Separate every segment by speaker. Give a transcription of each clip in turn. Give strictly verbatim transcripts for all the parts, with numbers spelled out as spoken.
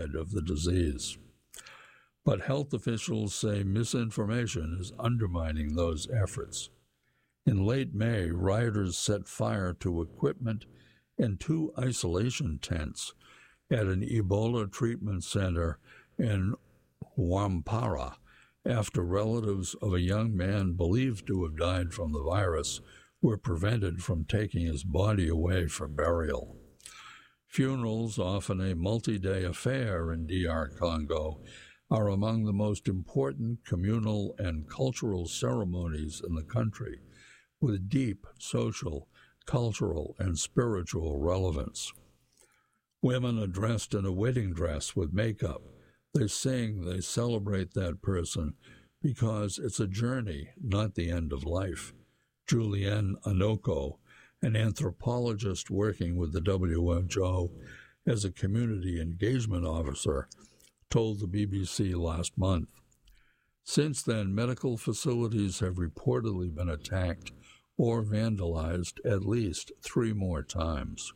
Speaker 1: died of the disease. But health officials say misinformation is undermining those efforts. In late May, rioters set fire to equipment and two isolation tents at an Ebola treatment center in Wampara after relatives of a young man believed to have died from the virus were prevented from taking his body away for burial. Funerals, often a multi-day affair in D R Congo, are among the most important communal and cultural ceremonies in the country, with deep social, cultural, and spiritual relevance. Women are dressed in a wedding dress with makeup. They sing, they celebrate that person because it's a journey, not the end of life. Julienne Anoko, an anthropologist working with the W H O as a community engagement officer, told the B B C last month. Since then, medical facilities have reportedly been attacked or vandalized at least three more times.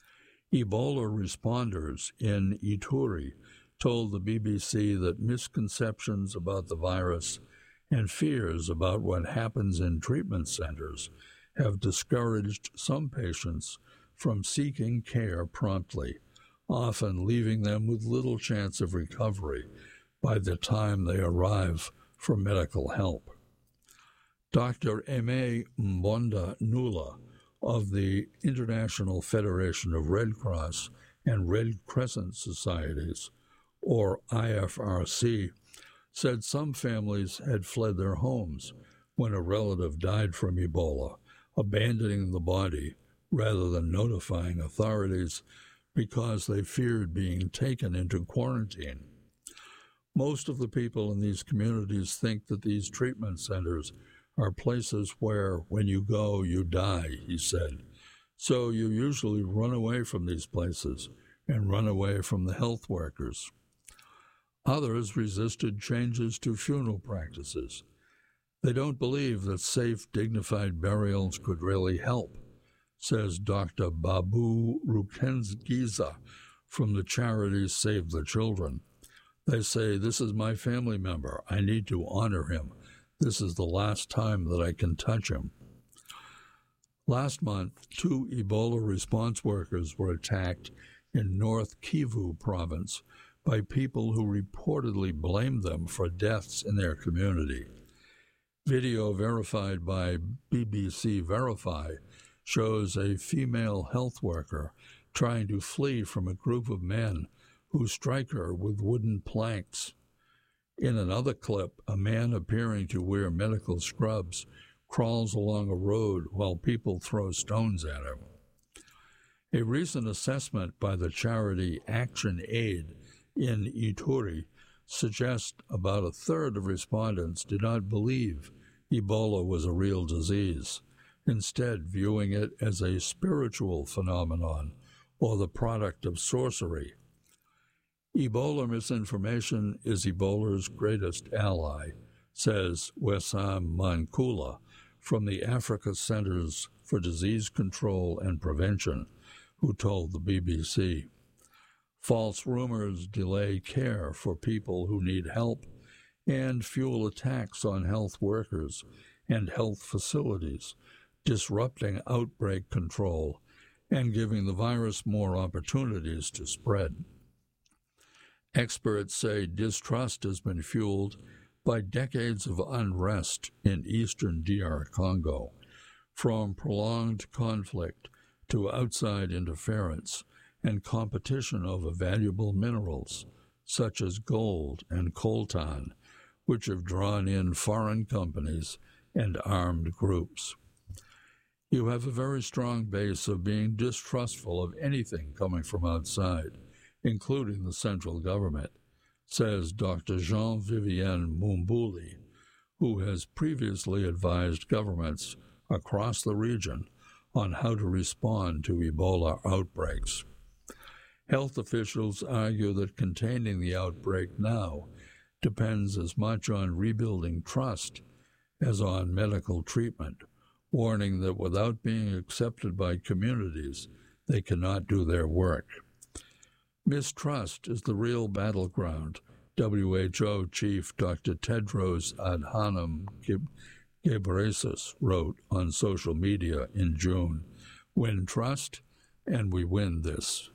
Speaker 1: Ebola responders in Ituri told the B B C that misconceptions about the virus and fears about what happens in treatment centers have discouraged some patients from seeking care promptly, often leaving them with little chance of recovery by the time they arrive for medical help. Doctor Aimé Mbonda Nula of the International Federation of Red Cross and Red Crescent Societies, or I F R C, said some families had fled their homes when a relative died from Ebola, abandoning the body rather than notifying authorities because they feared being taken into quarantine. Most of the people in these communities think that these treatment centers are places where, when you go, you die, he said. So you usually run away from these places and run away from the health workers. Others resisted changes to funeral practices. They don't believe that safe, dignified burials could really help, says Doctor Babu Rukengiza from the charity Save the Children. They say, "This is my family member. I need to honor him. This is the last time that I can touch him." Last month, two Ebola response workers were attacked in North Kivu province by people who reportedly blamed them for deaths in their community. Video verified by B B C Verify shows a female health worker trying to flee from a group of men who strike her with wooden planks. In another clip, a man appearing to wear medical scrubs crawls along a road while people throw stones at him. A recent assessment by the charity Action Aid in Ituri suggests about a third of respondents did not believe Ebola was a real disease, instead viewing it as a spiritual phenomenon or the product of sorcery. Ebola misinformation is Ebola's greatest ally, says Wessam Mankula from the Africa Centers for Disease Control and Prevention, who told the B B C. False rumors delay care for people who need help and fuel attacks on health workers and health facilities, disrupting outbreak control and giving the virus more opportunities to spread. Experts say distrust has been fueled by decades of unrest in eastern D R Congo, from prolonged conflict to outside interference and competition over valuable minerals, such as gold and coltan, which have drawn in foreign companies and armed groups. You have a very strong base of being distrustful of anything coming from outside, including the central government, says Doctor Jean-Vivien Mumbuli, who has previously advised governments across the region on how to respond to Ebola outbreaks. Health officials argue that containing the outbreak now depends as much on rebuilding trust as on medical treatment, warning that without being accepted by communities, they cannot do their work. Mistrust is the real battleground, W H O Chief Doctor Tedros Adhanom Ghebreyesus wrote on social media in June. Win trust, and we win this.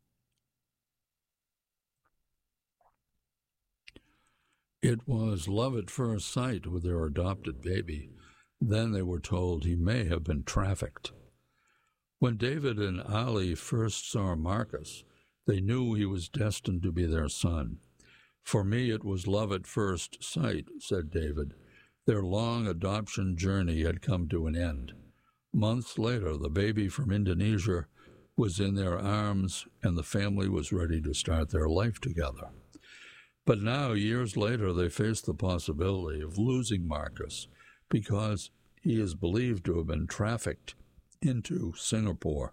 Speaker 1: It was love at first sight with their adopted baby. Then they were told he may have been trafficked. When David and Ali first saw Marcus, they knew he was destined to be their son. For me, it was love at first sight, said David. Their long adoption journey had come to an end. Months later, the baby from Indonesia was in their arms, and the family was ready to start their life together. But now, years later, they face the possibility of losing Marcus because he is believed to have been trafficked into Singapore.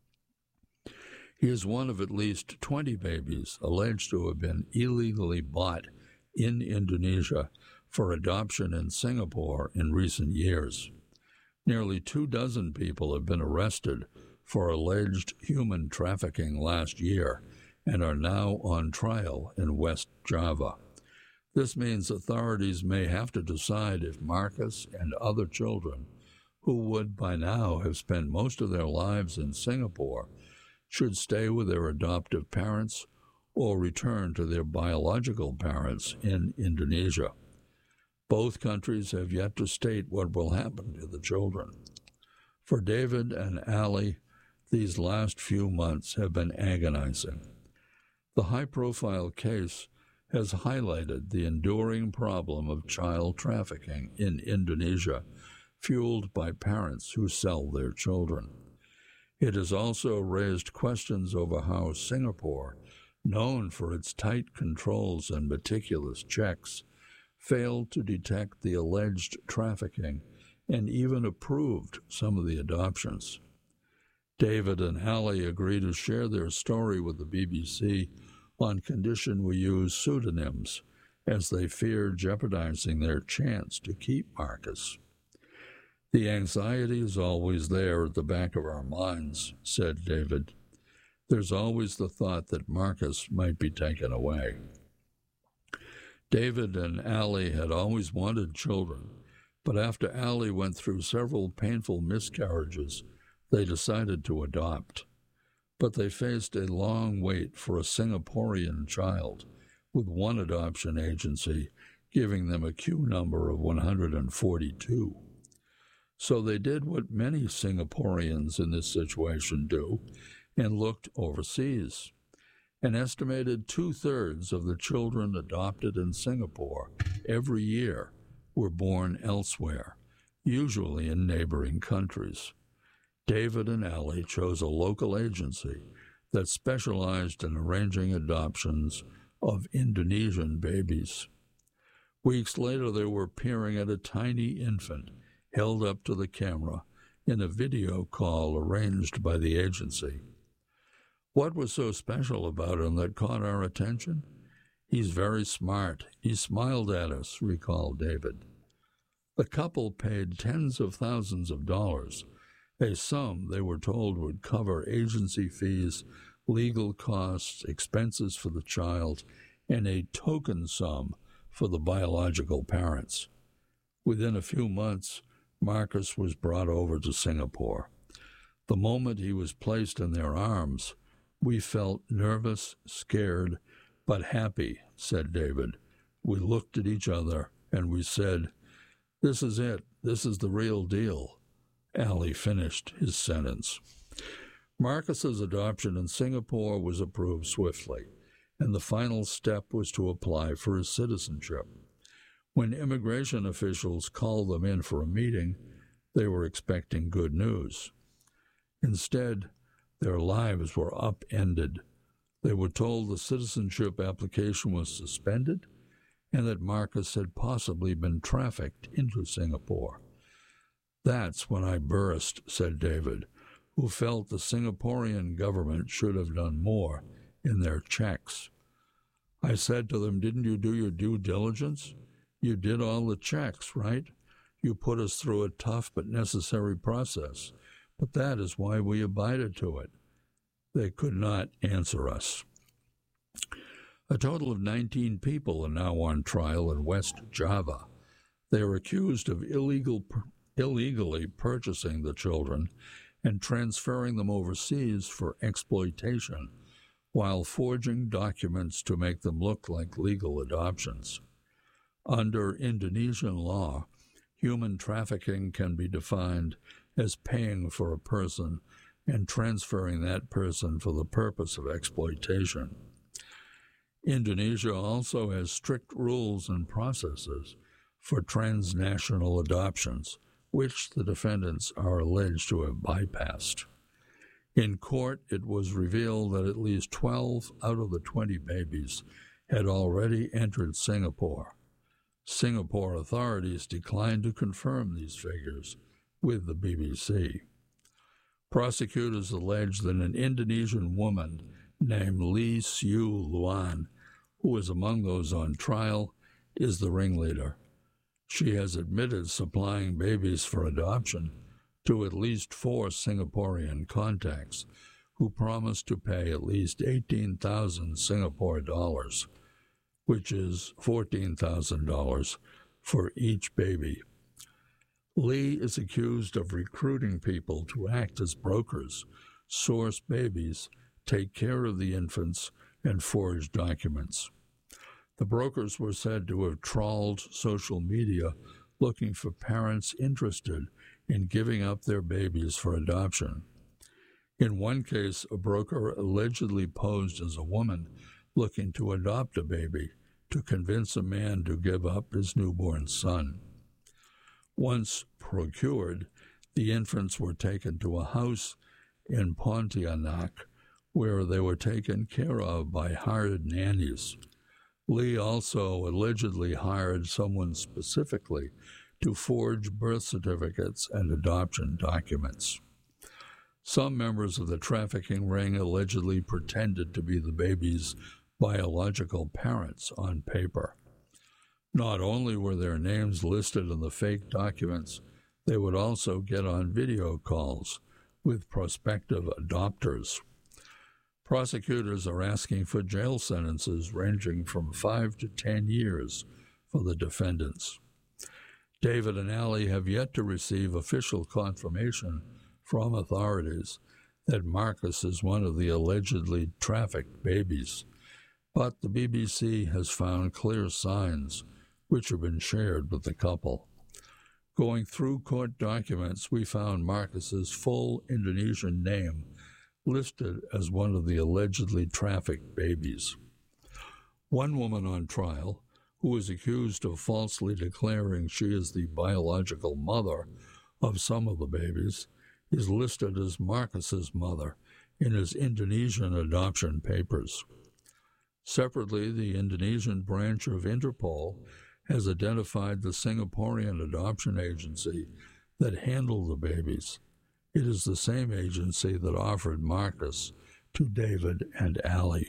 Speaker 1: He is one of at least twenty babies alleged to have been illegally bought in Indonesia for adoption in Singapore in recent years. Nearly two dozen people have been arrested for alleged human trafficking last year and are now on trial in West Java. This means authorities may have to decide if Marcus and other children, who would by now have spent most of their lives in Singapore, should stay with their adoptive parents or return to their biological parents in Indonesia. Both countries have yet to state what will happen to the children. For David and Ali, these last few months have been agonizing. The high-profile case has highlighted the enduring problem of child trafficking in Indonesia, fueled by parents who sell their children. It has also raised questions over how Singapore, known for its tight controls and meticulous checks, failed to detect the alleged trafficking and even approved some of the adoptions. David and Ali agree to share their story with the B B C on condition we use pseudonyms, as they fear jeopardizing their chance to keep Marcus. The anxiety is always there at the back of our minds, said David. There's always the thought that Marcus might be taken away. David and Ali had always wanted children, but after Ali went through several painful miscarriages, they decided to adopt. But they faced a long wait for a Singaporean child, with one adoption agency giving them a queue number of one hundred forty-two. So they did what many Singaporeans in this situation do and looked overseas. An estimated two-thirds of the children adopted in Singapore every year were born elsewhere, usually in neighboring countries. David and Ali chose a local agency that specialized in arranging adoptions of Indonesian babies. Weeks later, they were peering at a tiny infant held up to the camera in a video call arranged by the agency. What was so special about him that caught our attention? He's very smart. He smiled at us, recalled David. The couple paid tens of thousands of dollars, a sum they were told would cover agency fees, legal costs, expenses for the child, and a token sum for the biological parents. Within a few months, Marcus was brought over to Singapore. The moment he was placed in their arms, we felt nervous, scared, but happy, said David. We looked at each other and we said, "This is it. This is the real deal." Ali finished his sentence. Marcus's adoption in Singapore was approved swiftly, and the final step was to apply for his citizenship. When immigration officials called them in for a meeting, they were expecting good news. Instead, their lives were upended. They were told the citizenship application was suspended and that Marcus had possibly been trafficked into Singapore. That's when I burst, said David, who felt the Singaporean government should have done more in their checks. I said to them, "Didn't you do your due diligence? You did all the checks, right? You put us through a tough but necessary process, but that is why we abided to it." They could not answer us. A total of nineteen people are now on trial in West Java. They are accused of illegal, illegally purchasing the children and transferring them overseas for exploitation, while forging documents to make them look like legal adoptions. Under Indonesian law, human trafficking can be defined as paying for a person and transferring that person for the purpose of exploitation. Indonesia also has strict rules and processes for transnational adoptions, which the defendants are alleged to have bypassed. In court, it was revealed that at least twelve out of the twenty babies had already entered Singapore. Singapore authorities declined to confirm these figures with the B B C. Prosecutors allege that an Indonesian woman named Lee Siu Luan, who is among those on trial, is the ringleader. She has admitted supplying babies for adoption to at least four Singaporean contacts who promised to pay at least eighteen thousand Singapore dollars, which is fourteen thousand dollars for each baby. Lee is accused of recruiting people to act as brokers, source babies, take care of the infants, and forge documents. The brokers were said to have trawled social media looking for parents interested in giving up their babies for adoption. In one case, a broker allegedly posed as a woman looking to adopt a baby to convince a man to give up his newborn son. Once procured, the infants were taken to a house in Pontianak, where they were taken care of by hired nannies. Lee also allegedly hired someone specifically to forge birth certificates and adoption documents. Some members of the trafficking ring allegedly pretended to be the baby's biological parents on paper. Not only were their names listed in the fake documents, they would also get on video calls with prospective adopters. Prosecutors are asking for jail sentences ranging from five to ten years for the defendants. David and Allie have yet to receive official confirmation from authorities that Marcus is one of the allegedly trafficked babies, but the B B C has found clear signs which have been shared with the couple. Going through court documents, we found Marcus's full Indonesian name listed as one of the allegedly trafficked babies. One woman on trial, who is accused of falsely declaring she is the biological mother of some of the babies, is listed as Marcus's mother in his Indonesian adoption papers. Separately, the Indonesian branch of Interpol has identified the Singaporean adoption agency that handled the babies. It is the same agency that offered Marcus to David and Allie.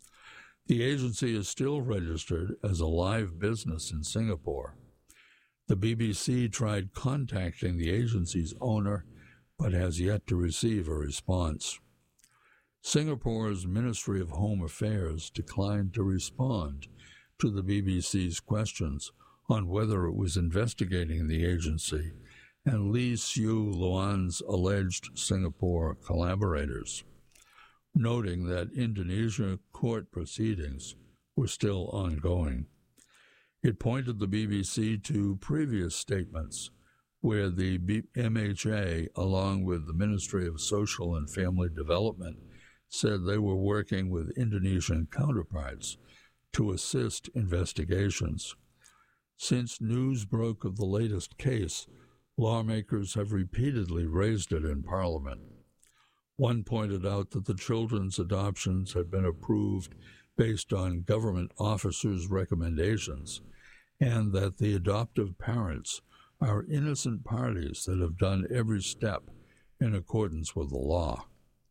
Speaker 1: The agency is still registered as a live business in Singapore. The B B C tried contacting the agency's owner, but has yet to receive a response. Singapore's Ministry of Home Affairs declined to respond to the B B C's questions on whether it was investigating the agency and Lee Siu Luan's alleged Singapore collaborators, noting that Indonesia court proceedings were still ongoing. It pointed the B B C to previous statements where the M H A, along with the Ministry of Social and Family Development, said they were working with Indonesian counterparts to assist investigations. Since news broke of the latest case, lawmakers have repeatedly raised it in Parliament. One pointed out that the children's adoptions had been approved based on government officers' recommendations, and that the adoptive parents are innocent parties that have done every step in accordance with the law.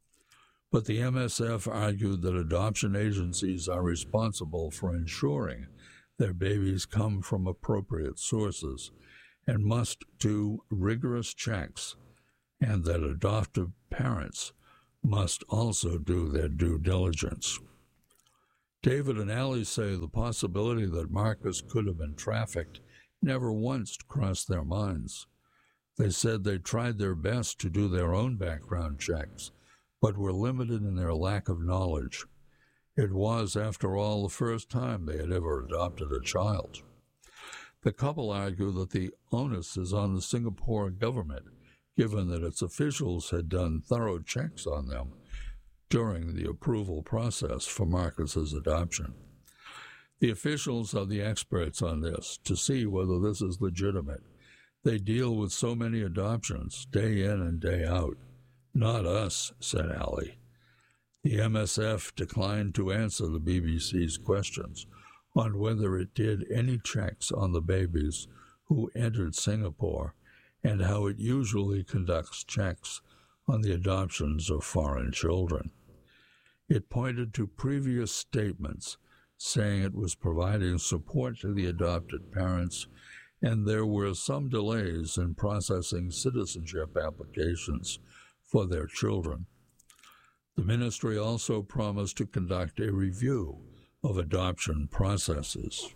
Speaker 1: But the M S F argued that adoption agencies are responsible for ensuring their babies come from appropriate sources and must do rigorous checks, and that adoptive parents must also do their due diligence. David and Allie say the possibility that Marcus could have been trafficked never once crossed their minds. They said they tried their best to do their own background checks, but were limited in their lack of knowledge. It was, after all, the first time they had ever adopted a child. The couple argue that the onus is on the Singapore government, given that its officials had done thorough checks on them during the approval process for Marcus's adoption. The officials are the experts on this to see whether this is legitimate. They deal with so many adoptions, day in and day out. Not us, said Allie. The M S F declined to answer the B B C's questions on whether it did any checks on the babies who entered Singapore and how it usually conducts checks on the adoptions of foreign children. It pointed to previous statements saying it was providing support to the adopted parents, and there were some delays in processing citizenship applications for their children. The ministry also promised to conduct a review of adoption processes.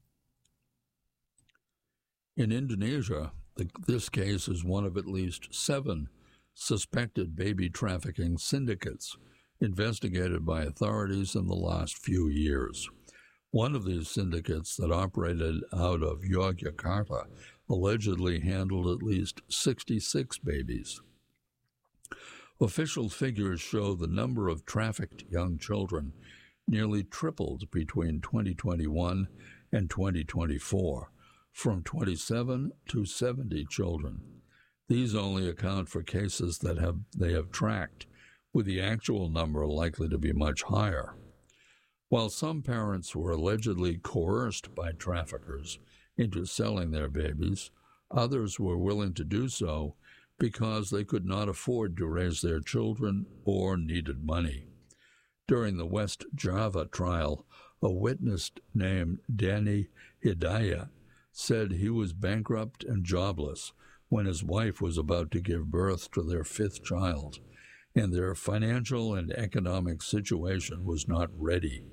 Speaker 1: In Indonesia, the, this case is one of at least seven suspected baby trafficking syndicates investigated by authorities in the last few years. One of these syndicates that operated out of Yogyakarta allegedly handled at least sixty-six babies. Official figures show the number of trafficked young children nearly tripled between twenty twenty-one and twenty twenty-four, from twenty-seven to seventy children. These only account for cases that have they have tracked, with the actual number likely to be much higher. While some parents were allegedly coerced by traffickers into selling their babies, others were willing to do so because they could not afford to raise their children or needed money. During the West Java trial, a witness named Danny Hidayat said he was bankrupt and jobless when his wife was about to give birth to their fifth child, and their financial and economic situation was not ready.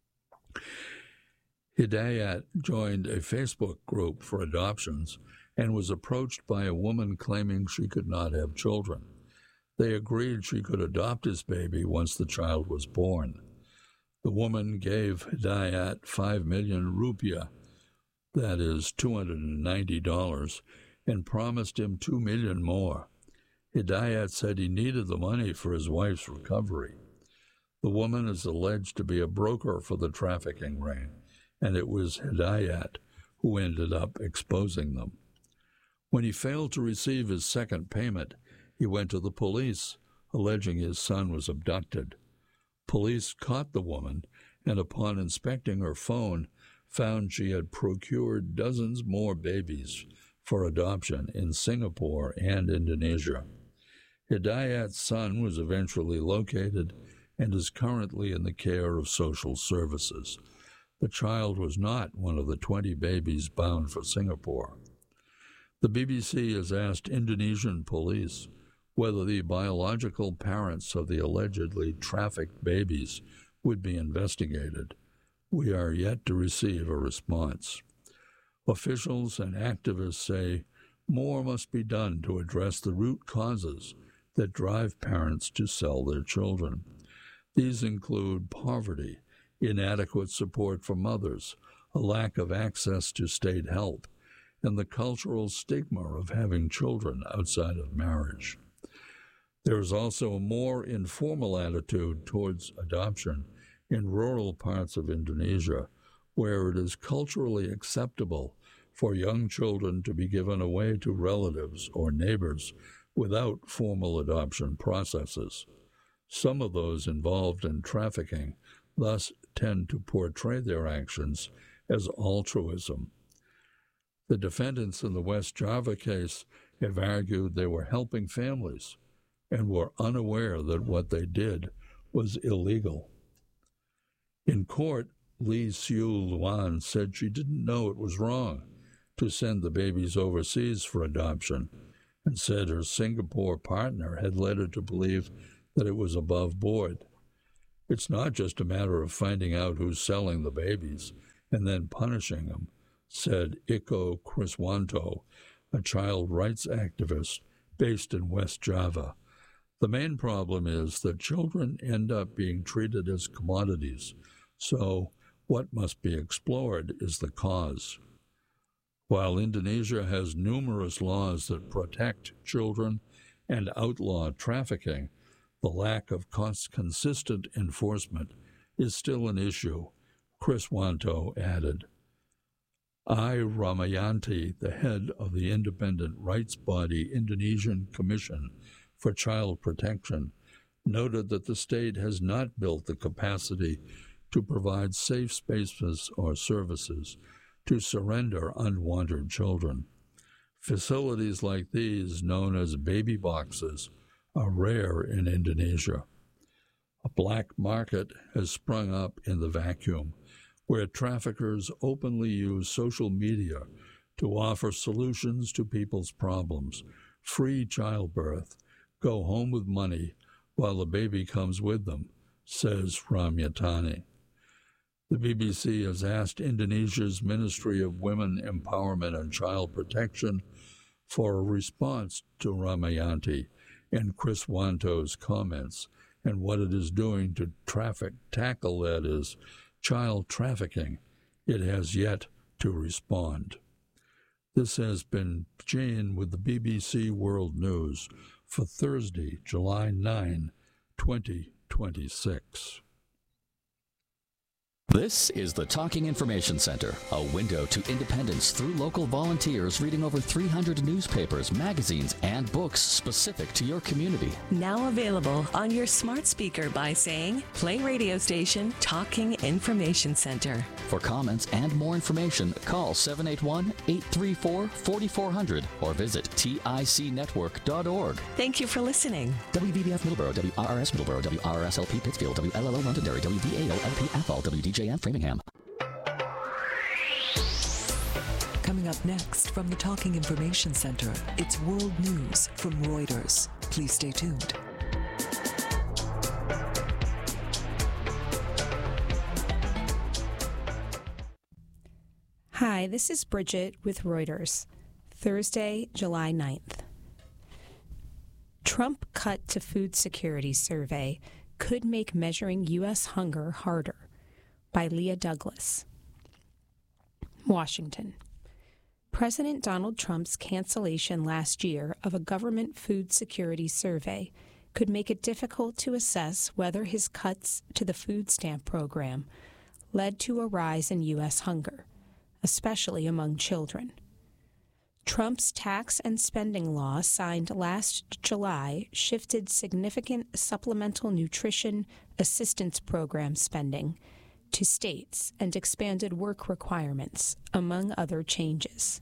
Speaker 1: Hidayat joined a Facebook group for adoptions and was approached by a woman claiming she could not have children. They agreed she could adopt his baby once the child was born. The woman gave Hidayat five million rupiah, that is two hundred ninety dollars, and promised him two million more. Hidayat said he needed the money for his wife's recovery. The woman is alleged to be a broker for the trafficking ring, and it was Hidayat who ended up exposing them. When he failed to receive his second payment, he went to the police, alleging his son was abducted. Police caught the woman, and upon inspecting her phone, found she had procured dozens more babies for adoption in Singapore and Indonesia. Hidayat's son was eventually located and is currently in the care of social services. The child was not one of the twenty babies bound for Singapore. The B B C has asked Indonesian police whether the biological parents of the allegedly trafficked babies would be investigated. We are yet to receive a response. Officials and activists say more must be done to address the root causes that drive parents to sell their children. These include poverty, inadequate support for mothers, a lack of access to state help, and the cultural stigma of having children outside of marriage. There is also a more informal attitude towards adoption in rural parts of Indonesia, where it is culturally acceptable for young children to be given away to relatives or neighbors without formal adoption processes. Some of those involved in trafficking thus tend to portray their actions as altruism. The defendants in the West Java case have argued they were helping families and were unaware that what they did was illegal. In court, Lee Siu Luan said she didn't know it was wrong to send the babies overseas for adoption, and said her Singapore partner had led her to believe that it was above board. It's not just a matter of finding out who's selling the babies and then punishing them, said Iko Kriswanto, a child rights activist based in West Java. The main problem is that children end up being treated as commodities, so what must be explored is the cause. While Indonesia has numerous laws that protect children and outlaw trafficking, the lack of consistent enforcement is still an issue, Kriswanto added. I. Ramayanti, the head of the independent rights body Indonesian Commission for Child Protection, noted that the state has not built the capacity to provide safe spaces or services to surrender unwanted children. Facilities like these, known as baby boxes, are rare in Indonesia. A black market has sprung up in the vacuum, where traffickers openly use social media to offer solutions to people's problems, free childbirth, go home with money while the baby comes with them, says Ramyatani. The B B C has asked Indonesia's Ministry of Women Empowerment and Child Protection for a response to Ramayanti and Kriswanto's comments and what it is doing to traffic tackle, that is, child trafficking. It has yet to respond. This has been Jane with the B B C World News for Thursday, July ninth, twenty twenty-six.
Speaker 2: This is the Talking Information Center, a window to independence through local volunteers reading over three hundred newspapers, magazines, and books specific to your community.
Speaker 3: Now available on your smart speaker by saying, play radio station Talking Information Center.
Speaker 2: For comments and more information, call seven eight one, eight three four, four four zero zero or visit T I C network dot org.
Speaker 3: Thank you for listening.
Speaker 2: W V B F Middleborough, W R R S Middleborough, W R R S L P Pittsfield, W L L O Londonderry, W V A O L P Athol, W D J M Framingham.
Speaker 4: Coming up next from the Talking Information Center, it's World News from Reuters. Please stay tuned.
Speaker 5: Hi, this is Bridget with Reuters. Thursday, July ninth. Trump cut to food security survey could make measuring U S hunger harder, by Leah Douglas. Washington. President Donald Trump's cancellation last year of a government food security survey could make it difficult to assess whether his cuts to the food stamp program led to a rise in U S hunger, especially among children. Trump's tax and spending law signed last July shifted significant supplemental nutrition assistance program spending to states and expanded work requirements, among other changes.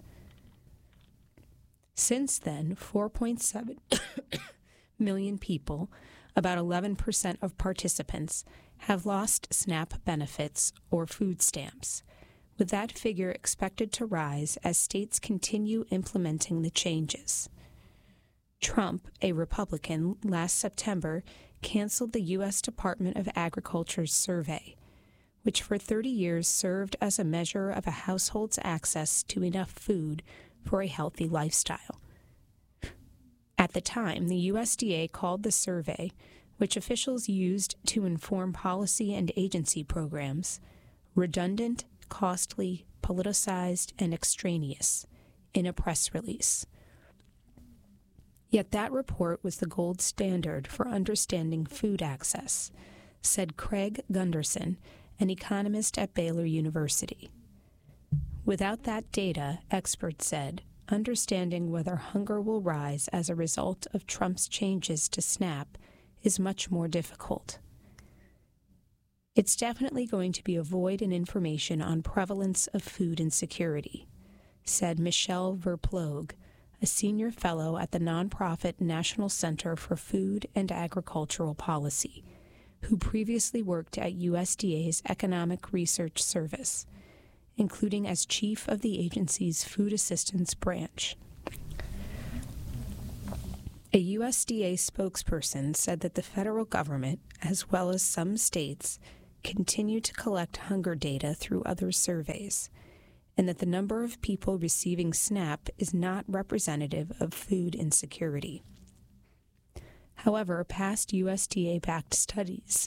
Speaker 5: Since then, four point seven million people, about eleven percent of participants, have lost SNAP benefits or food stamps, with that figure expected to rise as states continue implementing the changes. Trump, a Republican, last September canceled the U S Department of Agriculture's survey, which for thirty years served as a measure of a household's access to enough food for a healthy lifestyle. At the time, the U S D A called the survey, which officials used to inform policy and agency programs, redundant, costly, politicized, and extraneous, in a press release. Yet that report was the gold standard for understanding food access, said Craig Gunderson, an economist at Baylor University. Without that data, experts said, understanding whether hunger will rise as a result of Trump's changes to SNAP is much more difficult. It's definitely going to be a void in information on prevalence of food insecurity, said Michelle Verploeg, a senior fellow at the nonprofit National Center for Food and Agricultural Policy, who previously worked at U S D A's Economic Research Service, including as chief of the agency's Food Assistance Branch. A U S D A spokesperson said that the federal government, as well as some states, continue to collect hunger data through other surveys, and that the number of people receiving SNAP is not representative of food insecurity. However, past U S D A-backed studies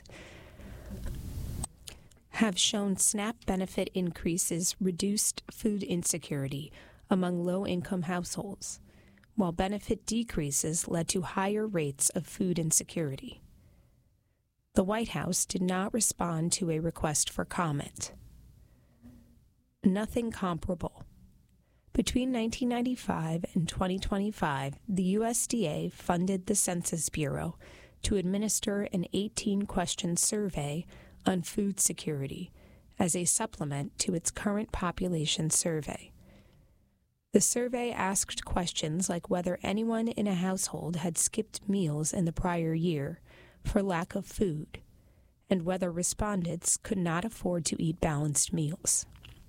Speaker 5: have shown SNAP benefit increases reduced food insecurity among low-income households, while benefit decreases led to higher rates of food insecurity. The White House did not respond to a request for comment. Nothing comparable. Between nineteen ninety-five and twenty twenty-five, the U S D A funded the Census Bureau to administer an eighteen-question survey on food security as a supplement to its current population survey. The survey asked questions like whether anyone in a household had skipped meals in the prior year for lack of food, and whether respondents could not afford to eat balanced meals.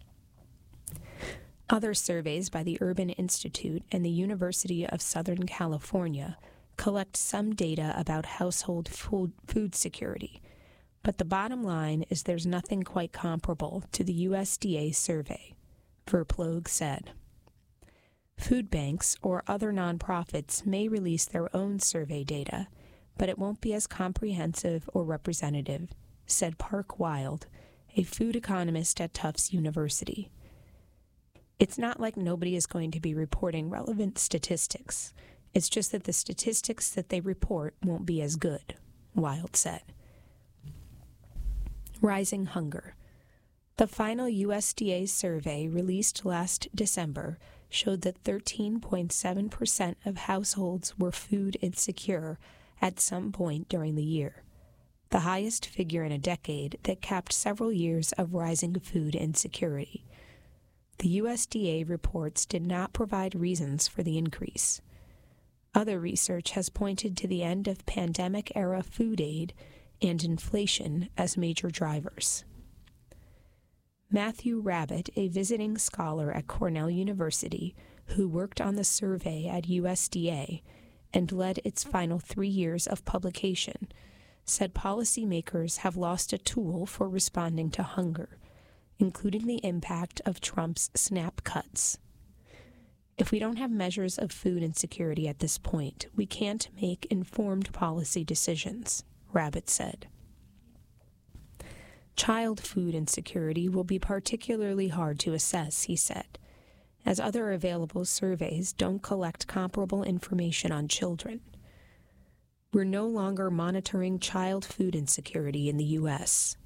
Speaker 5: Other surveys by the Urban Institute and the University of Southern California collect some data about household food, food security, but the bottom line is there's nothing quite comparable to the U S D A survey, Verploeg said. Food banks or other nonprofits may release their own survey data, but it won't be as comprehensive or representative, said Park Wild, a food economist at Tufts University. It's not like nobody is going to be reporting relevant statistics. It's just that the statistics that they report won't be as good, Wild said. Rising hunger. The final U S D A survey released last December showed that thirteen point seven percent of households were food insecure at some point during the year, the highest figure in a decade that capped several years of rising food insecurity. The U S D A reports did not provide reasons for the increase. Other research has pointed to the end of pandemic-era food aid and inflation as major drivers. Matthew Rabbit, a visiting scholar at Cornell University who worked on the survey at U S D A and led its final three years of publication, said policymakers have lost a tool for responding to hunger, including the impact of Trump's SNAP cuts. If we don't have measures of food insecurity at this point, we can't make informed policy decisions, Rabbit said. Child food insecurity will be particularly hard to assess, he said, as other available surveys don't collect comparable information on children. We're no longer monitoring child food insecurity in the U S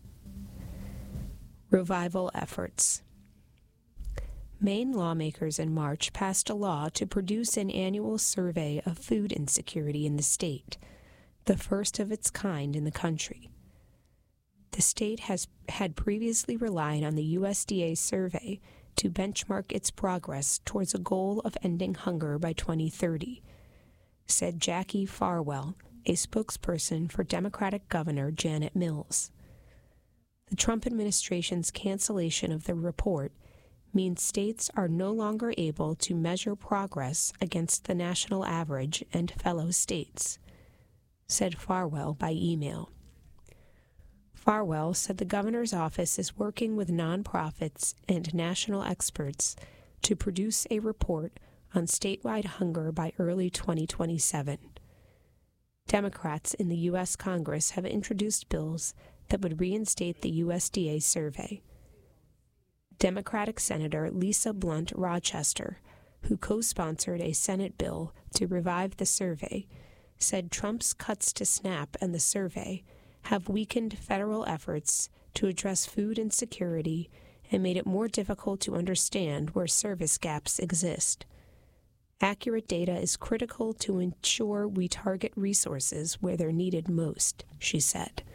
Speaker 5: Revival efforts. Maine lawmakers in March passed a law to produce an annual survey of food insecurity in the state, the first of its kind in the country. The state has had previously relied on the U S D A survey to benchmark its progress towards a goal of ending hunger by twenty thirty, said Jackie Farwell, a spokesperson for Democratic Governor Janet Mills. The Trump administration's cancellation of the report means states are no longer able to measure progress against the national average and fellow states, said Farwell by email. Farwell said the governor's office is working with nonprofits and national experts to produce a report on statewide hunger by early twenty twenty-seven. Democrats in the U S Congress have introduced bills that would reinstate the U S D A survey. Democratic Senator Lisa Blunt Rochester, who co-sponsored a Senate bill to revive the survey, said Trump's cuts to SNAP and the survey have weakened federal efforts to address food insecurity and made it more difficult to understand where service gaps exist. Accurate data is critical to ensure we target resources where they're needed most, she said.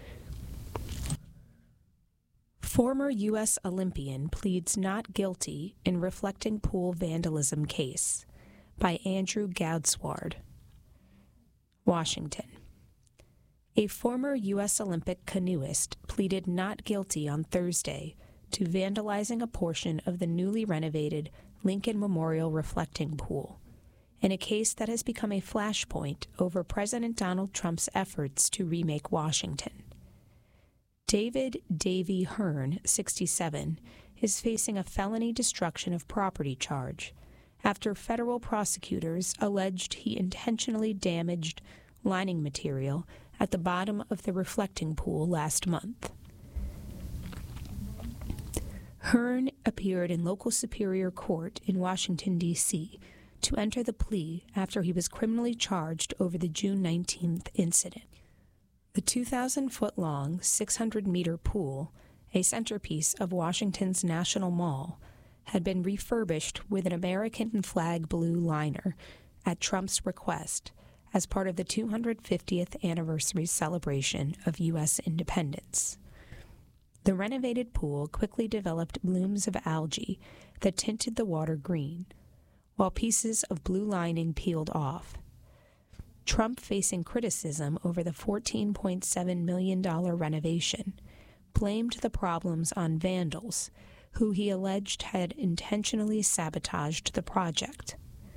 Speaker 5: Former U S Olympian pleads not guilty in reflecting pool vandalism case by Andrew Goudsward. Washington. A former U S Olympic canoeist pleaded not guilty on Thursday to vandalizing a portion of the newly renovated Lincoln Memorial Reflecting Pool, in a case that has become a flashpoint over President Donald Trump's efforts to remake Washington. David Davy Hearn, sixty-seven, is facing a felony destruction of property charge after federal prosecutors alleged he intentionally damaged lining material at the bottom of the reflecting pool last month. Hearn appeared in local superior court in Washington, D C to enter the plea after he was criminally charged over the June nineteenth incident. The two thousand foot long, six hundred meter pool, a centerpiece of Washington's National Mall, had been refurbished with an American flag blue liner at Trump's request as part of the two hundred fiftieth anniversary celebration of U S independence. The renovated pool quickly developed blooms of algae that tinted the water green, while pieces of blue lining peeled off. Trump, facing criticism over the fourteen point seven million dollars renovation, blamed the problems on vandals, who he alleged had intentionally sabotaged the project.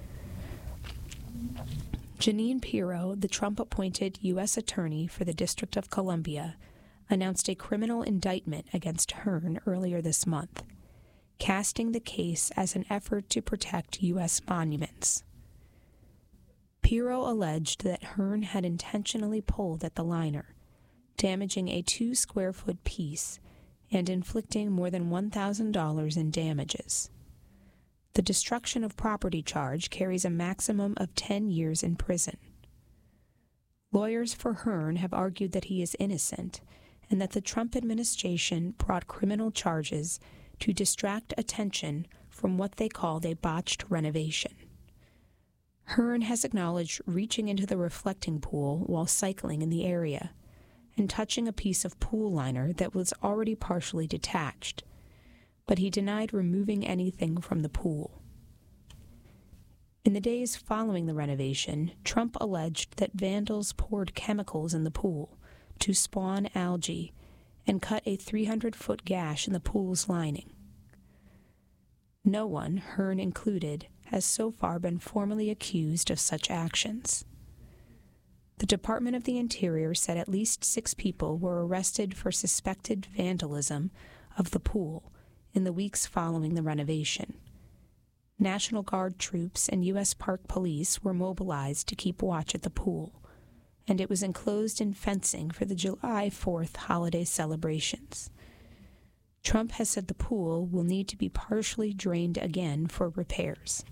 Speaker 5: Jeanine Pirro, the Trump-appointed U S attorney for the District of Columbia, announced a criminal indictment against Hearn earlier this month, casting the case as an effort to protect U S monuments. Pirro alleged that Hearn had intentionally pulled at the liner, damaging a two-square-foot piece and inflicting more than one thousand dollars in damages. The destruction of property charge carries a maximum of ten years in prison. Lawyers for Hearn have argued that he is innocent and that the Trump administration brought criminal charges to distract attention from what they called a botched renovation. Hearn has acknowledged reaching into the reflecting pool while cycling in the area and touching a piece of pool liner that was already partially detached, but he denied removing anything from the pool. In the days following the renovation, Trump alleged that vandals poured chemicals in the pool to spawn algae and cut a three hundred foot gash in the pool's lining. No one, Hearn included, has so far been formally accused of such actions. The Department of the Interior said at least six people were arrested for suspected vandalism of the pool in the weeks following the renovation. National Guard troops and U S Park Police were mobilized to keep watch at the pool, and it was enclosed in fencing for the July fourth holiday celebrations. Trump has said the pool will need to be partially drained again for repairs.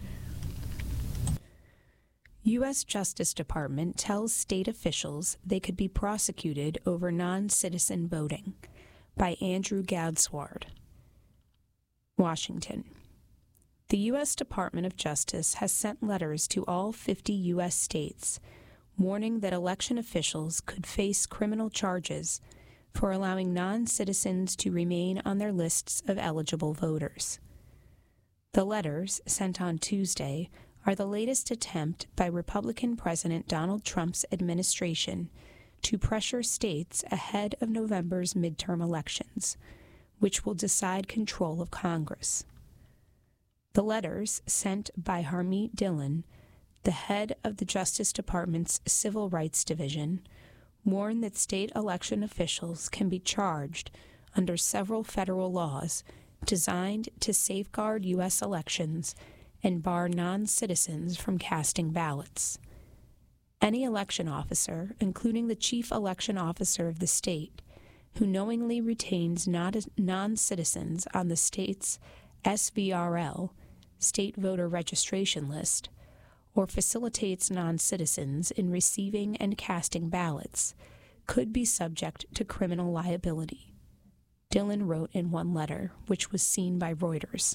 Speaker 5: U S Justice Department tells state officials they could be prosecuted over non-citizen voting, by Andrew Gadsward. Washington. The U S Department of Justice has sent letters to all fifty U S states warning that election officials could face criminal charges for allowing non-citizens to remain on their lists of eligible voters. The letters, sent on Tuesday, are the latest attempt by Republican President Donald Trump's administration to pressure states ahead of November's midterm elections, which will decide control of Congress. The letters, sent by Harmeet Dillon, the head of the Justice Department's Civil Rights Division, warn that state election officials can be charged under several federal laws designed to safeguard U S elections and bar non-citizens from casting ballots. Any election officer, including the chief election officer of the state, who knowingly retains non-citizens on the state's S V R L, State Voter Registration List, or facilitates non-citizens in receiving and casting ballots, could be subject to criminal liability, Dillon wrote in one letter, which was seen by Reuters.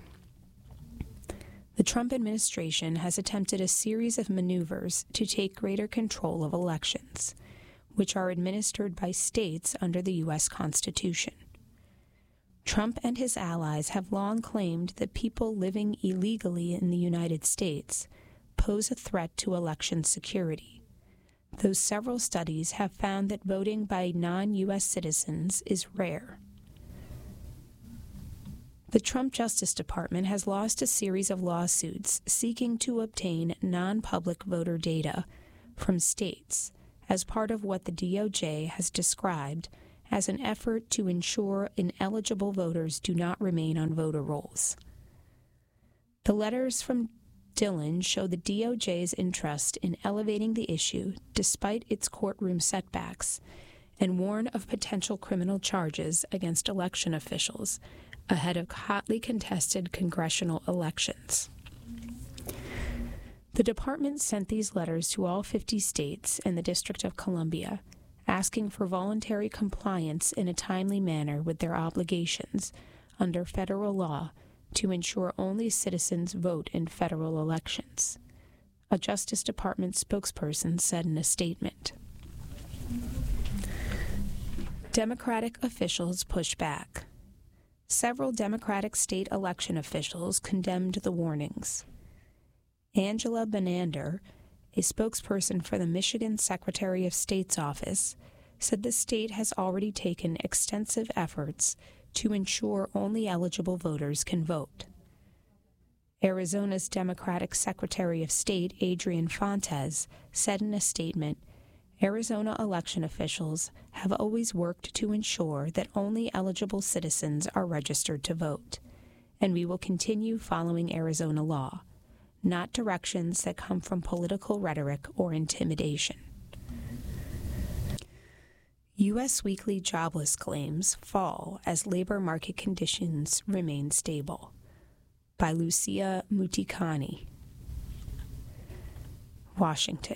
Speaker 5: The Trump administration has attempted a series of maneuvers to take greater control of elections, which are administered by states under the U S Constitution. Trump and his allies have long claimed that people living illegally in the United States pose a threat to election security, though several studies have found that voting by non-U S citizens is rare. The Trump Justice Department has lost a series of lawsuits seeking to obtain non-public voter data from states as part of what the D O J has described as an effort to ensure ineligible voters do not remain on voter rolls. The letters from Dillon show the D O J's interest in elevating the issue despite its courtroom setbacks and warn of potential criminal charges against election officials ahead of hotly contested congressional elections. The department sent these letters to all fifty states and the District of Columbia, asking for voluntary compliance in a timely manner with their obligations under federal law to ensure only citizens vote in federal elections, a Justice Department spokesperson said in a statement. Democratic officials push back. Several Democratic state election officials condemned the warnings. Angela Benander, a spokesperson for the Michigan Secretary of State's office, said the state has already taken extensive efforts to ensure only eligible voters can vote. Arizona's Democratic Secretary of State, Adrian Fontes, said in a statement, Arizona election officials have always worked to ensure that only eligible citizens are registered to vote, and we will continue following Arizona law, not directions that come from political rhetoric or intimidation. U S weekly jobless claims fall as labor market conditions remain stable. By Lucia Mutikani. Washington.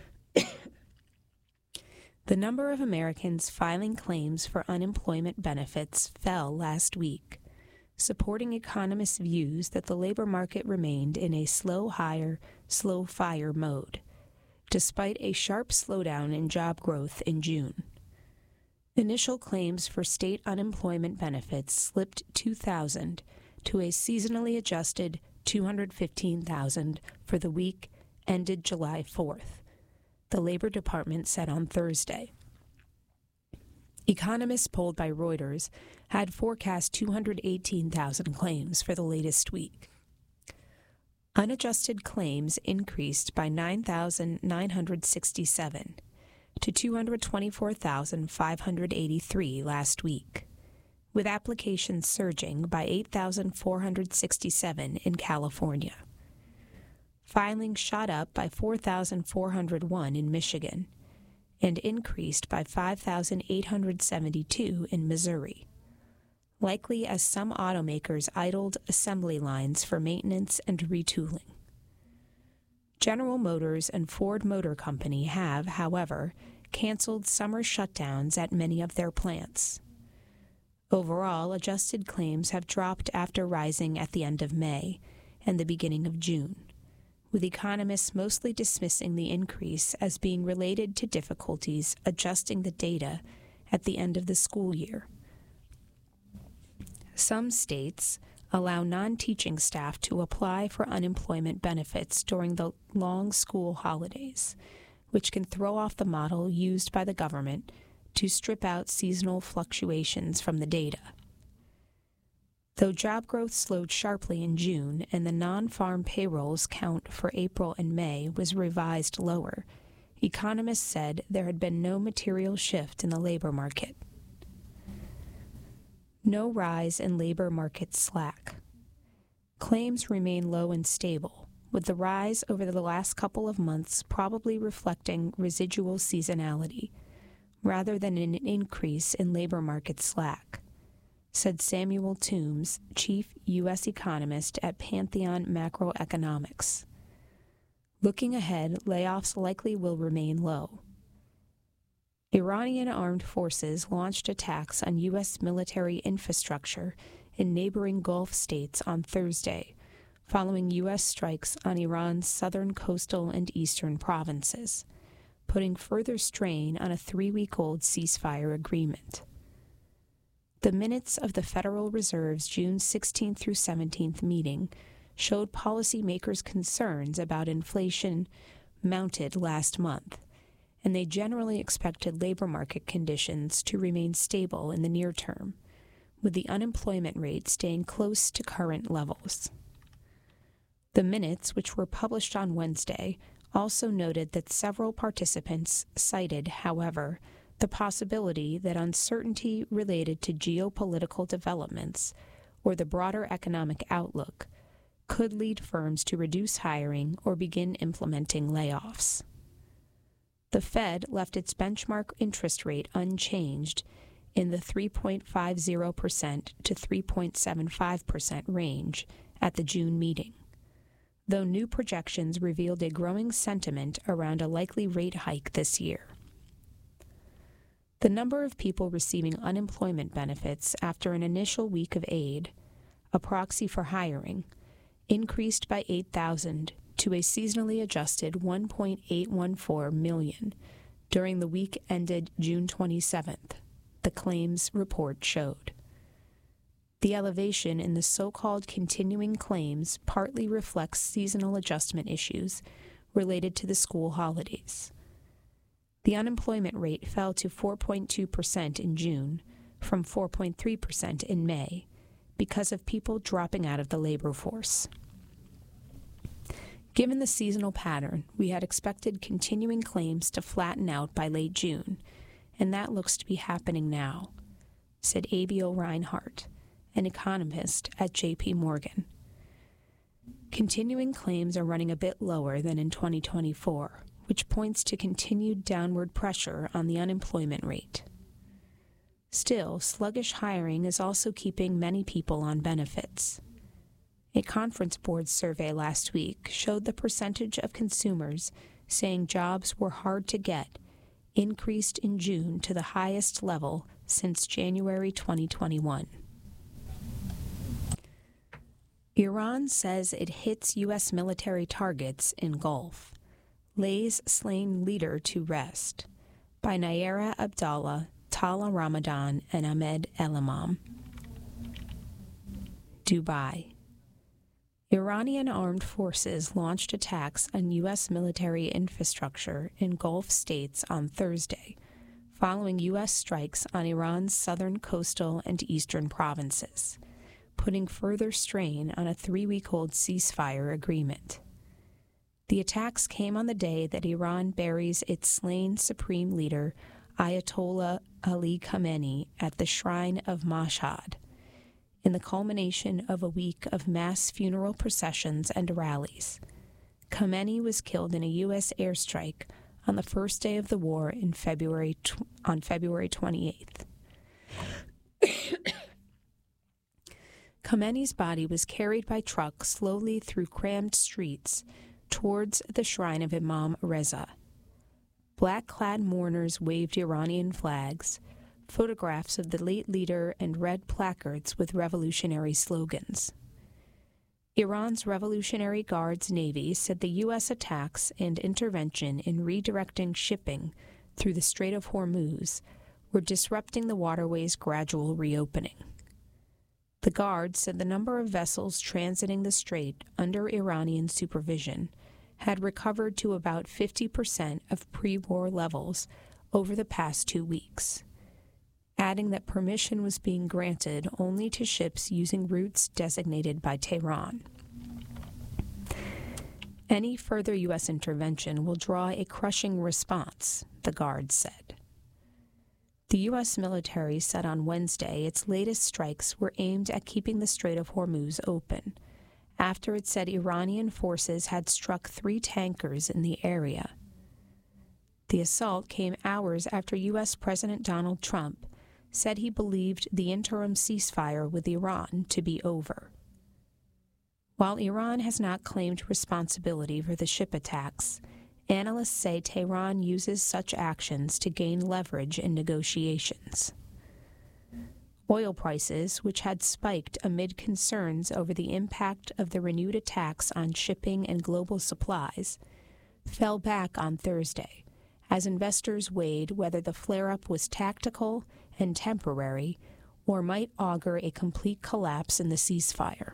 Speaker 5: The number of Americans filing claims for unemployment benefits fell last week, supporting economists' views that the labor market remained in a slow hire, slow fire mode, despite a sharp slowdown in job growth in June. Initial claims for state unemployment benefits slipped two thousand to a seasonally adjusted two hundred fifteen thousand for the week ended July fourth, the Labor Department said on Thursday. Economists polled by Reuters had forecast two hundred eighteen thousand claims for the latest week. Unadjusted claims increased by nine thousand nine hundred sixty-seven to two hundred twenty-four thousand five hundred eighty-three last week, with applications surging by eight thousand four hundred sixty-seven in California. Filings shot up by four thousand four hundred one in Michigan and increased by five thousand eight hundred seventy-two in Missouri, likely as some automakers idled assembly lines for maintenance and retooling. General Motors and Ford Motor Company have, however, canceled summer shutdowns at many of their plants. Overall, adjusted claims have dropped after rising at the end of May and the beginning of June, with economists mostly dismissing the increase as being related to difficulties adjusting the data at the end of the school year. Some states allow non-teaching staff to apply for unemployment benefits during the long school holidays, which can throw off the model used by the government to strip out seasonal fluctuations from the data. Though job growth slowed sharply in June and the non-farm payrolls count for April and May was revised lower, economists said there had been no material shift in the labor market. No rise in labor market slack. Claims remain low and stable, with the rise over the last couple of months probably reflecting residual seasonality, rather than an increase in labor market slack, said Samuel Toombs, chief U S economist at Pantheon Macroeconomics. Looking ahead, layoffs likely will remain low. Iranian armed forces launched attacks on U S military infrastructure in neighboring Gulf states on Thursday, following U S strikes on Iran's southern coastal and eastern provinces, putting further strain on a three-week-old ceasefire agreement. The minutes of the Federal Reserve's June sixteenth through seventeenth meeting showed policymakers' concerns about inflation mounted last month, and they generally expected labor market conditions to remain stable in the near term, with the unemployment rate staying close to current levels. The minutes, which were published on Wednesday, also noted that several participants cited, however, the possibility that uncertainty related to geopolitical developments or the broader economic outlook could lead firms to reduce hiring or begin implementing layoffs. The Fed left its benchmark interest rate unchanged in the three point five zero percent to three point seven five percent range at the June meeting, though new projections revealed a growing sentiment around a likely rate hike this year. The number of people receiving unemployment benefits after an initial week of aid, a proxy for hiring, increased by eight thousand to a seasonally adjusted one point eight one four million during the week ended June twenty-seventh, the claims report showed. The elevation in the so-called continuing claims partly reflects seasonal adjustment issues related to the school holidays. The unemployment rate fell to four point two percent in June from four point three percent in May because of people dropping out of the labor force. Given the seasonal pattern, we had expected continuing claims to flatten out by late June, and that looks to be happening now, said Abiel Reinhardt, an economist at J P Morgan. Continuing claims are running a bit lower than in twenty twenty-four, which points to continued downward pressure on the unemployment rate. Still, sluggish hiring is also keeping many people on benefits. A Conference Board survey last week showed the percentage of consumers saying jobs were hard to get increased in June to the highest level since January twenty twenty-one. Iran says it hits U S military targets in Gulf, lays slain leader to rest, by Nayera Abdallah, Tala Ramadan, and Ahmed El-Imam. Dubai. Iranian armed forces launched attacks on U S military infrastructure in Gulf states on Thursday, following U S strikes on Iran's southern coastal and eastern provinces, putting further strain on a three-week-old ceasefire agreement. The attacks came on the day that Iran buries its slain supreme leader, Ayatollah Ali Khamenei, at the shrine of Mashhad, in the culmination of a week of mass funeral processions and rallies. Khamenei was killed in a U S airstrike on the first day of the war in February tw- on February twenty-eighth. Khamenei's body was carried by truck slowly through crammed streets towards the shrine of Imam Reza. Black-clad mourners waved Iranian flags, photographs of the late leader, and red placards with revolutionary slogans. Iran's Revolutionary Guards Navy said the U S attacks and intervention in redirecting shipping through the Strait of Hormuz were disrupting the waterway's gradual reopening. The Guard said the number of vessels transiting the strait under Iranian supervision had recovered to about fifty percent of pre-war levels over the past two weeks, adding that permission was being granted only to ships using routes designated by Tehran. Any further U S intervention will draw a crushing response, the Guard said. The U S military said on Wednesday its latest strikes were aimed at keeping the Strait of Hormuz open, after it said Iranian forces had struck three tankers in the area. The assault came hours after U S President Donald Trump said he believed the interim ceasefire with Iran to be over. While Iran has not claimed responsibility for the ship attacks, analysts say Tehran uses such actions to gain leverage in negotiations. Oil prices, which had spiked amid concerns over the impact of the renewed attacks on shipping and global supplies, fell back on Thursday as investors weighed whether the flare-up was tactical and temporary or might augur a complete collapse in the ceasefire.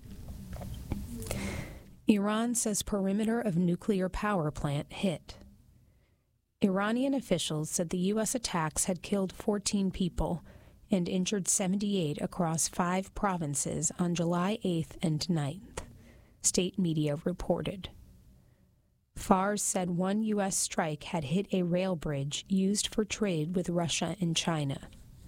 Speaker 5: Iran says perimeter of nuclear power plant hit. Iranian officials said the U S attacks had killed fourteen people, and injured seventy-eight across five provinces on July eighth and ninth, state media reported. Fars said one U S strike had hit a rail bridge used for trade with Russia and China.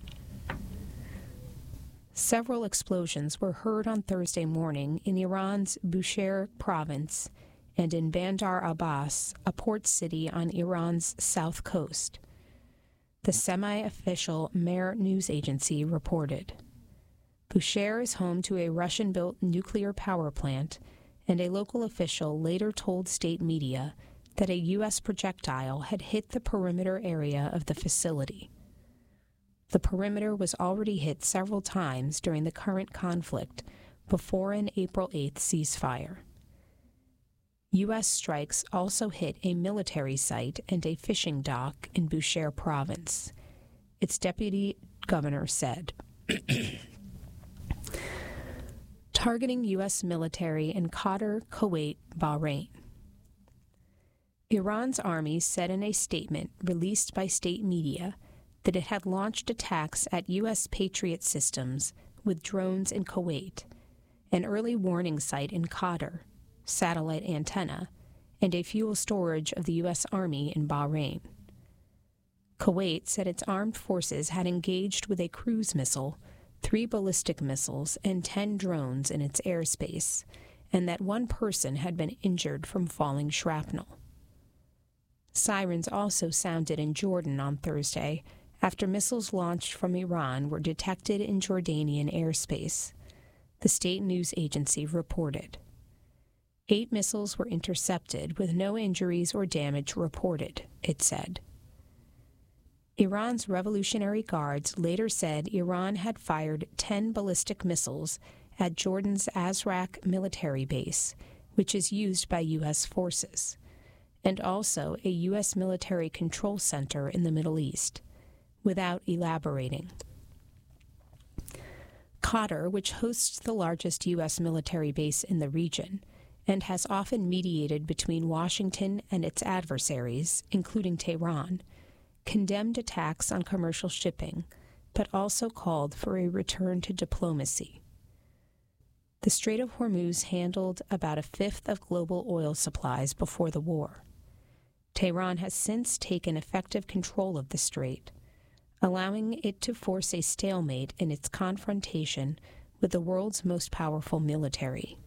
Speaker 5: Several explosions were heard on Thursday morning in Iran's Bushehr province and in Bandar Abbas, a port city on Iran's south coast. The semi-official Mehr news agency reported. Bushehr is home to a Russian-built nuclear power plant, and a local official later told state media that a U S projectile had hit the perimeter area of the facility. The perimeter was already hit several times during the current conflict before an April eighth ceasefire. U S strikes also hit a military site and a fishing dock in Bushehr province, its deputy governor said. Targeting U S military in Qatar, Kuwait, Bahrain. Iran's army said in a statement released by state media that it had launched attacks at U S Patriot systems with drones in Kuwait, an early warning site in Qatar, satellite antenna, and a fuel storage of the U S Army in Bahrain. Kuwait said its armed forces had engaged with a cruise missile, three ballistic missiles, and ten drones in its airspace, and that one person had been injured from falling shrapnel. Sirens also sounded in Jordan on Thursday after missiles launched from Iran were detected in Jordanian airspace, the state news agency reported. Eight missiles were intercepted with no injuries or damage reported, it said. Iran's Revolutionary Guards later said Iran had fired ten ballistic missiles at Jordan's Azraq military base, which is used by U S forces, and also a U S military control center in the Middle East, without elaborating. Qatar, which hosts the largest U S military base in the region, and has often mediated between Washington and its adversaries, including Tehran, condemned attacks on commercial shipping, but also called for a return to diplomacy. The Strait of Hormuz handled about a fifth of global oil supplies before the war. Tehran has since taken effective control of the strait, allowing it to force a stalemate in its confrontation with the world's most powerful military.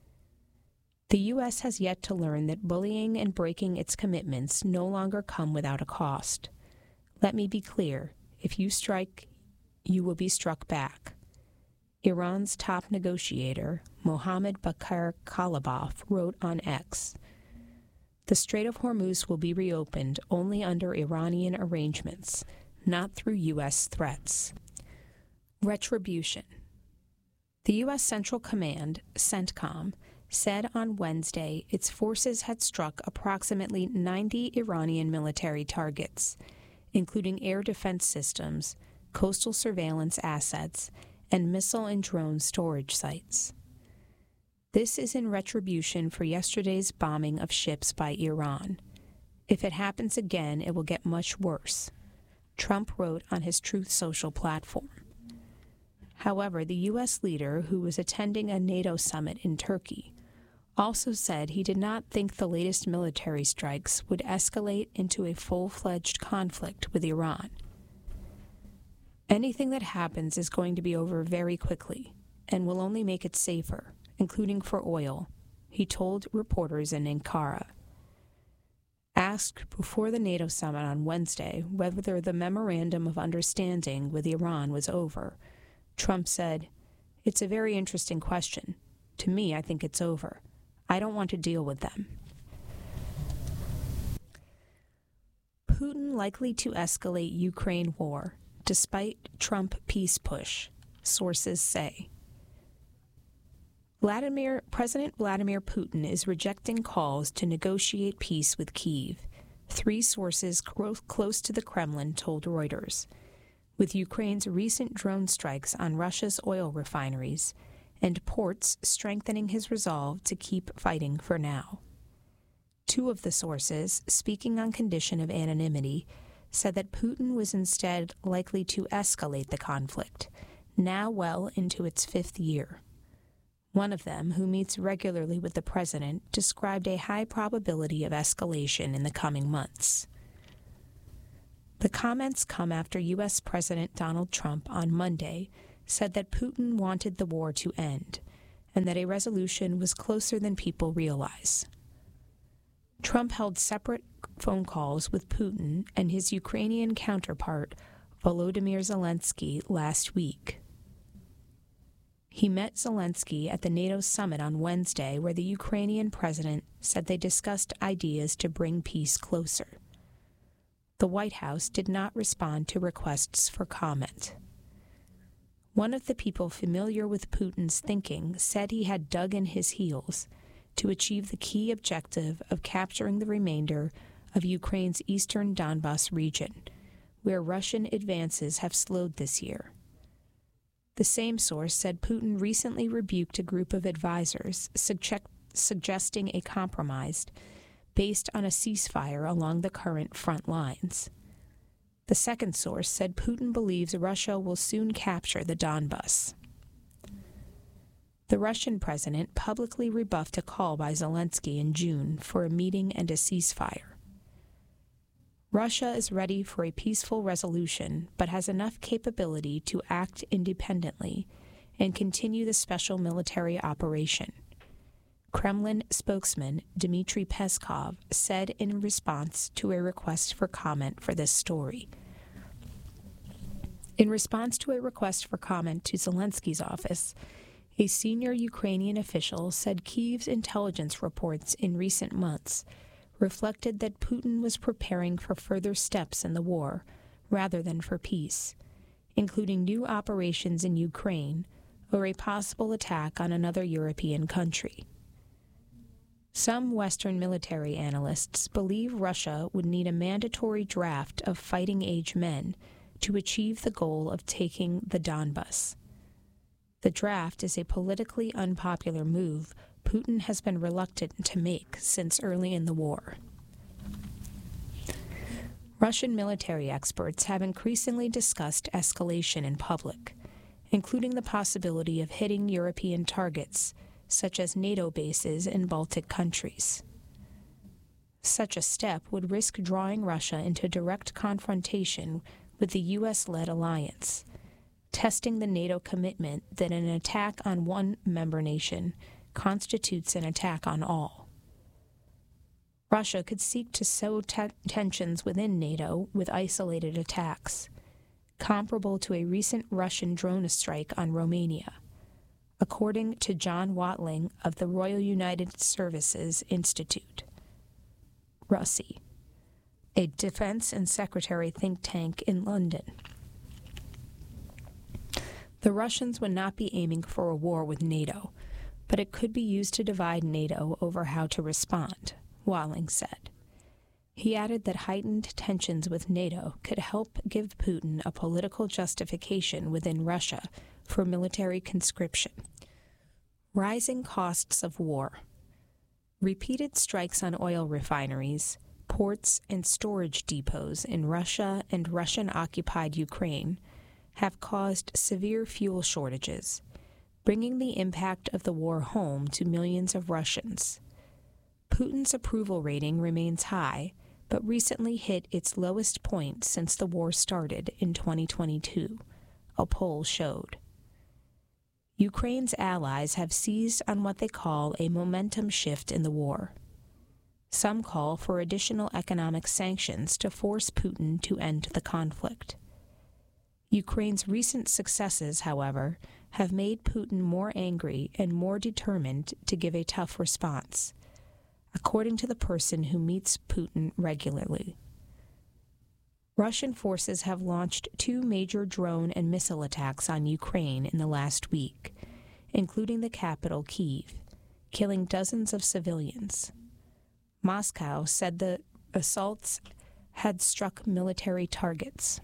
Speaker 5: The U S has yet to learn that bullying and breaking its commitments no longer come without a cost. Let me be clear, if you strike, you will be struck back. Iran's top negotiator, Mohammad Bakir Kalibaf, wrote on X, "The Strait of Hormuz will be reopened only under Iranian arrangements, not through U S threats." Retribution. The U S Central Command, CENTCOM, said on Wednesday its forces had struck approximately ninety Iranian military targets, including air defense systems, coastal surveillance assets, and missile and drone storage sites. This is in retribution for yesterday's bombing of ships by Iran. If it happens again, it will get much worse, Trump wrote on his Truth Social platform. However, the U S leader, who was attending a NATO summit in Turkey, also said he did not think the latest military strikes would escalate into a full-fledged conflict with Iran. Anything that happens is going to be over very quickly and will only make it safer, including for oil, he told reporters in Ankara. Asked before the NATO summit on Wednesday whether the memorandum of understanding with Iran was over, Trump said, "It's a very interesting question. To me, I think it's over. I don't want to deal with them." Putin likely to escalate Ukraine war, despite Trump peace push, sources say. Vladimir, President Vladimir Putin is rejecting calls to negotiate peace with Kyiv, three sources cro- close to the Kremlin told Reuters, with Ukraine's recent drone strikes on Russia's oil refineries and ports strengthening his resolve to keep fighting for now. Two of the sources, speaking on condition of anonymity, said that Putin was instead likely to escalate the conflict, now well into its fifth year. One of them, who meets regularly with the president, described a high probability of escalation in the coming months. The comments come after U S President Donald Trump on Monday said that Putin wanted the war to end and that a resolution was closer than people realize. Trump held separate phone calls with Putin and his Ukrainian counterpart, Volodymyr Zelensky, last week. He met Zelensky at the NATO summit on Wednesday, where the Ukrainian president said they discussed ideas to bring peace closer. The White House did not respond to requests for comment. One of the people familiar with Putin's thinking said he had dug in his heels to achieve the key objective of capturing the remainder of Ukraine's eastern Donbas region, where Russian advances have slowed this year. The same source said Putin recently rebuked a group of advisors, suggest- suggesting a compromise based on a ceasefire along the current front lines. The second source said Putin believes Russia will soon capture the Donbas. The Russian president publicly rebuffed a call by Zelensky in June for a meeting and a ceasefire. Russia is ready for a peaceful resolution, but has enough capability to act independently and continue the special military operation, Kremlin spokesman Dmitry Peskov said in response to a request for comment for this story. In response to a request for comment to Zelensky's office, a senior Ukrainian official said Kyiv's intelligence reports in recent months reflected that Putin was preparing for further steps in the war rather than for peace, including new operations in Ukraine or a possible attack on another European country. Some Western military analysts believe Russia would need a mandatory draft of fighting-age men to achieve the goal of taking the Donbas. The draft is a politically unpopular move Putin has been reluctant to make since early in the war. Russian military experts have increasingly discussed escalation in public, including the possibility of hitting European targets, such as NATO bases in Baltic countries. Such a step would risk drawing Russia into direct confrontation with the U S-led alliance, testing the NATO commitment that an attack on one member nation constitutes an attack on all. Russia could seek to sow te- tensions within NATO with isolated attacks, comparable to a recent Russian drone strike on Romania, according to John Watling of the Royal United Services Institute, R U S I, a defense and secretary think tank in London. The Russians would not be aiming for a war with NATO, but it could be used to divide NATO over how to respond, Walling said. He added that heightened tensions with NATO could help give Putin a political justification within Russia for military conscription. Rising costs of war. Repeated strikes on oil refineries, ports, and storage depots in Russia and Russian-occupied Ukraine have caused severe fuel shortages, bringing the impact of the war home to millions of Russians. Putin's approval rating remains high, but recently hit its lowest point since the war started in twenty twenty-two, a poll showed. Ukraine's allies have seized on what they call a momentum shift in the war. Some call for additional economic sanctions to force Putin to end the conflict. Ukraine's recent successes, however, have made Putin more angry and more determined to give a tough response, according to the person who meets Putin regularly. Russian forces have launched two major drone and missile attacks on Ukraine in the last week, including the capital, Kyiv, killing dozens of civilians. Moscow said the assaults had struck military targets.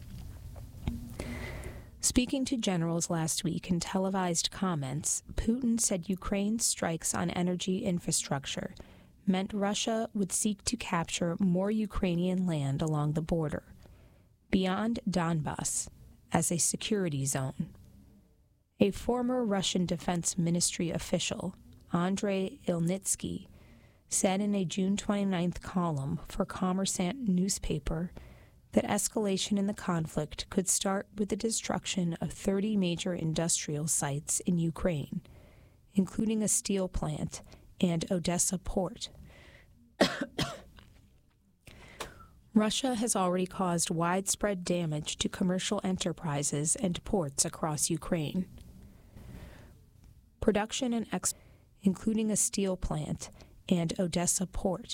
Speaker 5: Speaking to generals last week in televised comments, Putin said Ukraine's strikes on energy infrastructure meant Russia would seek to capture more Ukrainian land along the border, beyond Donbas as a security zone. A former Russian Defense Ministry official, Andrei Ilnitsky, said in a June twenty-ninth column for Kommersant newspaper that escalation in the conflict could start with the destruction of thirty major industrial sites in Ukraine, including a steel plant and Odessa port. Russia has already caused widespread damage to commercial enterprises and ports across Ukraine. Production and export, including a steel plant and Odessa port.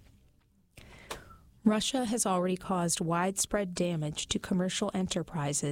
Speaker 5: Russia has already caused widespread damage to commercial enterprises